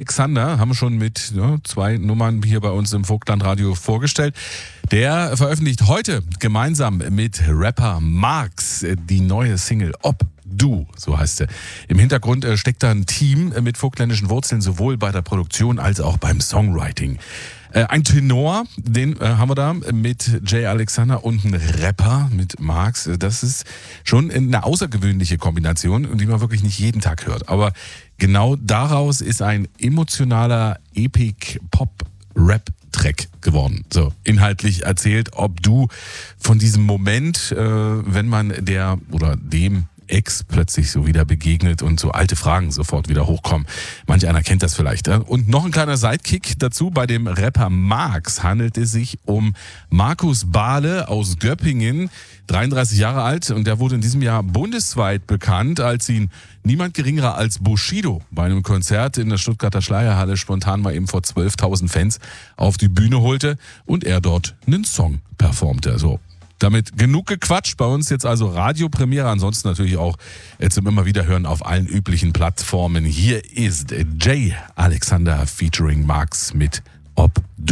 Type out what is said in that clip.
Alexander haben wir schon mit 2 Nummern hier bei uns im Vogtlandradio vorgestellt. Der veröffentlicht heute gemeinsam mit Rapper Marx die neue Single Ob Du, so heißt sie. Im Hintergrund steckt da ein Team mit vogtländischen Wurzeln, sowohl bei der Produktion als auch beim Songwriting. Ein Tenor, den haben wir da mit Jay Alexander, und ein Rapper mit Marx. Das ist schon eine außergewöhnliche Kombination, die man wirklich nicht jeden Tag hört. Aber genau daraus ist ein emotionaler Epic-Pop-Rap-Track geworden. So, inhaltlich erzählt, ob du von diesem Moment, wenn man der oder dem Ex plötzlich so wieder begegnet und so alte Fragen sofort wieder hochkommen. Manch einer kennt das vielleicht. Und noch ein kleiner Sidekick dazu. Bei dem Rapper Marx handelt es sich um Markus Bahle aus Göppingen, 33 Jahre alt, und der wurde in diesem Jahr bundesweit bekannt, als ihn niemand geringerer als Bushido bei einem Konzert in der Stuttgarter Schleierhalle spontan mal eben vor 12.000 Fans auf die Bühne holte und er dort einen Song performte. So. Damit genug gequatscht. Bei uns jetzt also Radiopremiere. Ansonsten natürlich auch zum immer wieder hören auf allen üblichen Plattformen. Hier ist Jay Alexander featuring Marx mit Ob Du.